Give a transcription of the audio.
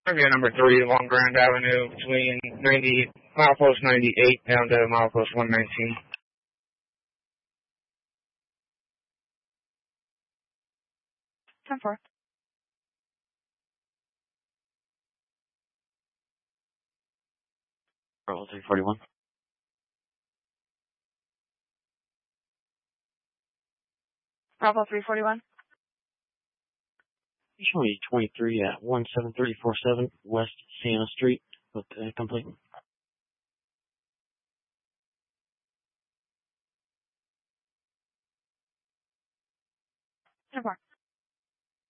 Area number 3, Long Grand Avenue, between milepost 98 down to milepost 119. 10-4. Bravo 341. Bravo 341. Show me 23 at 17347 West Sienna Street. With complete. 10-4.